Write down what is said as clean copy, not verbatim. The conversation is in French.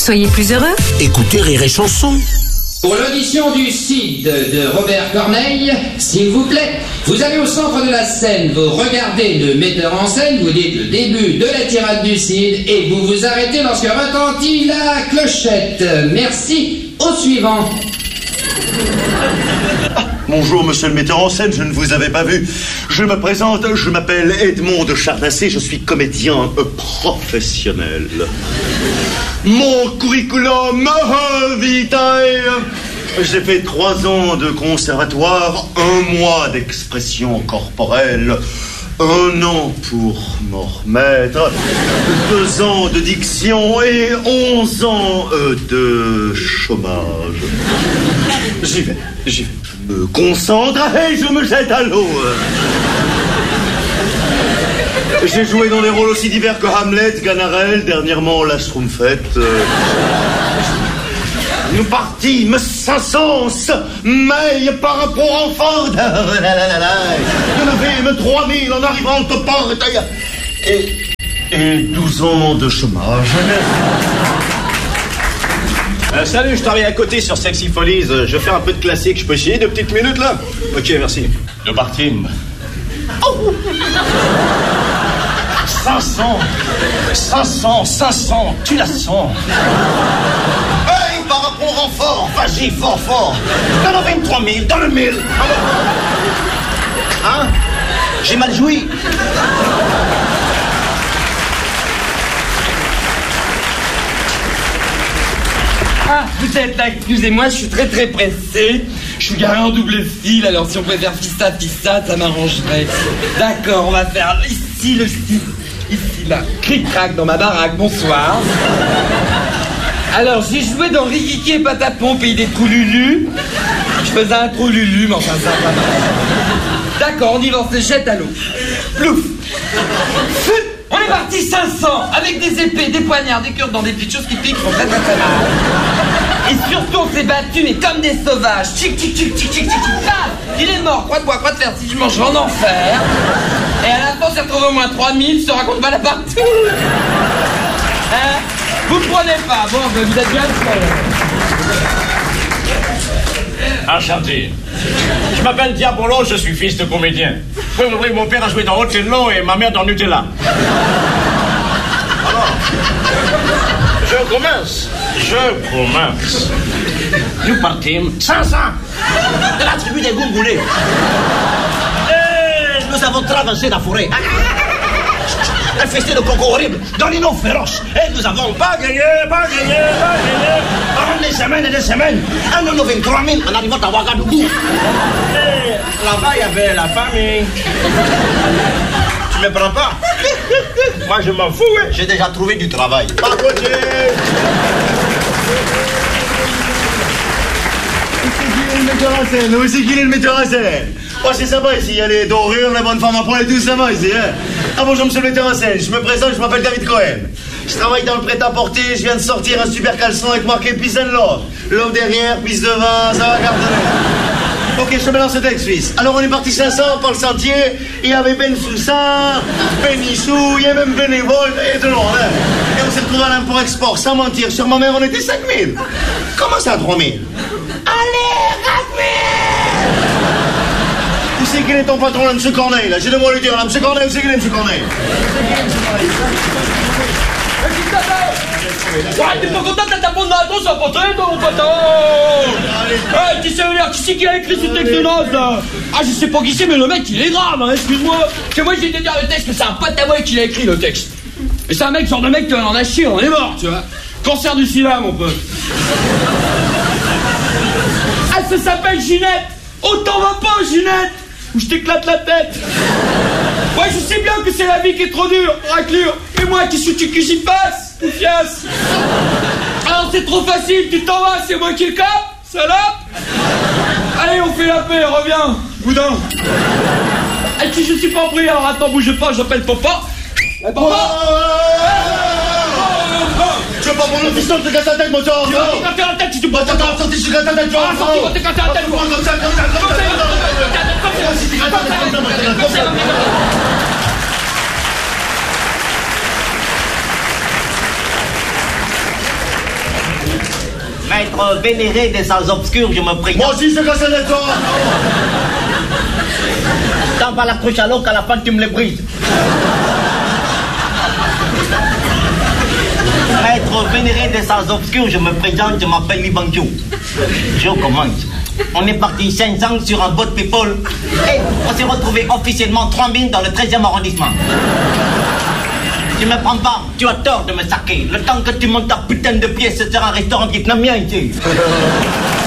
Soyez plus heureux. Écoutez Rire et Chanson. Pour l'audition du Cid de Robert Corneille, s'il vous plaît, vous allez au centre de la scène, vous regardez le metteur en scène, vous dites le début de la tirade du Cid et vous vous arrêtez lorsque retentit la clochette. Merci. Au suivant. Bonjour, monsieur le metteur en scène, je ne vous avais pas vu. Je me présente, je m'appelle Edmond de Charnassé, je suis comédien professionnel. Mon curriculum vitae. J'ai fait 3 ans de conservatoire, 1 mois d'expression corporelle, 1 an pour m'en remettre, 2 ans de diction et 11 ans de chômage. J'y vais. Je me concentre et je me jette à l'eau. J'ai joué dans des rôles aussi divers que Hamlet, Ganarelle, dernièrement la Schtroumpfette. Nous partîmes 500, mais par rapport en Ford. Nous levîmes 3000 en arrivant au porte. Et 12 ans de chômage. Salut, je travaille à côté sur Sexy Follies. Je fais un peu de classique. Je peux chier 2 petites minutes là? Ok, merci. Nous partîmes. 500, tu la sens. Hey, par rapport en fort, vas-y, fort. Dans le 23 000, dans le 1000. Hein? J'ai mal joui. Ah, vous êtes là, excusez-moi, je suis très pressé. Je suis garé en double fil, alors si on pouvait faire fista, ça m'arrangerait. D'accord, on va faire ici le style. Ici, là, cric-crac dans ma baraque, bonsoir. Alors, j'ai joué dans Rikiki et Patapon, pays des trous Lulu. Je faisais un trou Lulu, mais enfin, ça va pas mal. D'accord, on y va, on se jette à l'eau. Plouf. On est parti 500, avec des épées, des poignards, des cures dans des petites choses qui piquent, sont très mal. Et surtout, on s'est battus, mais comme des sauvages. Tchic, paf. Il est mort, quoi de bois, quoi de fer, si je mange en enfer. Et à la fin, on s'est retrouvé au moins 3000, se raconte pas la partie. Hein? Vous me prenez pas, bon, vous êtes bien seul. Enchanté. Je m'appelle Diabolo, je suis fils de comédien. Oui, mon père a joué dans Othello et ma mère dans Nutella. Alors, je commence. Nous partîmes 500 de la tribu des Goumboulés. Et nous avons traversé la forêt. Un festin de coco horrible, dans les noms féroces. Et nous avons pas gagné. Pendant des semaines et des semaines. Un an 23 000 en arrivant à Ouagadougou. Et là-bas, il y avait la famille. Tu me prends pas? Moi, je m'en fous, hein. J'ai déjà trouvé du travail. Pas côté. Où c'est qu'il est le metteur en scène? Oh, c'est sympa ici, il y a les dorures, les bonnes femmes à prendre et tout, ça va ici, hein. Ah bonjour monsieur le metteur en scène, je me présente, je m'appelle David Cohen. Je travaille dans le prêt-à-porter, je viens de sortir un super caleçon avec marqué Peace and Love. Love derrière, pisse devant, ça va cartonner. Ok, je te mets dans ce texte, fils. Alors on est parti 500 par le sentier, il y avait Ben Soussan, Ben Issou, il y avait même Bénévole, et tout le monde, hein. Et on s'est retrouvé à l'import-export, sans mentir, sur ma mère on était 5000. Comment ça 3000? Allez, 4000! Où c'est qu'il est ton patron là, monsieur Corneille, là? J'ai de moi lui dire, là, monsieur Corneille, où c'est qu'il est, monsieur Corneille? Ouais, t'es pas content de ta bonne maton, ça poteau, mon poteau. Hey, qui c'est qui a écrit ce texte de notes, là? Ah, je sais pas qui c'est, mais le mec, il est grave, hein, excuse-moi. Parce que moi, j'ai été dire le texte, que c'est un pote à moi qui l'a écrit, le texte. Et c'est un mec, genre de mec, on en a chié, on est mort, tu vois. Cancer du sida, mon pote. Ah, ça s'appelle Ginette. Oh, t'en vas pas, Ginette, ou je t'éclate la tête. Ouais, je sais bien que c'est la vie qui est trop dure, raclure. Et moi, qu'est-ce que j'y passe, poufiasse? Alors c'est trop facile, tu t'en vas, c'est moi qui le capte, salope. Allez, on fait la paix, reviens, boudin. Et si je suis pas pris, alors attends, bouge pas, j'appelle papa. Papa. Je veux pas prendre le piston, je te casse la tête, moteur. Tu vas te casser la tête, tu te bats. Attends, sorti, je te casse la tête, tu vas. Sorti, va te casser la tête, comme ça. Maître vénéré des salles obscures, je me présente. Moi aussi, c'est que c'est de toi. T'en vas l'accrocher à l'eau qu'à la fin tu me les brises. Maître vénéré des salles obscures, je me présente, je m'appelle Libancho. Je commence. On est parti 500 sur un boat people et on s'est retrouvé officiellement 3000 dans le 13e arrondissement. Tu me prends pas, tu as tort de me saquer. Le temps que tu montes ta putain de pièce, ce sera un restaurant vietnamien ici.